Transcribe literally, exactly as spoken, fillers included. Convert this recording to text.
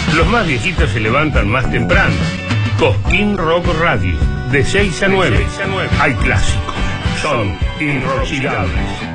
Los más viejitos se levantan más temprano. Cosquín Rock Radio, de seis a nueve. Hay clásicos, son inolvidables.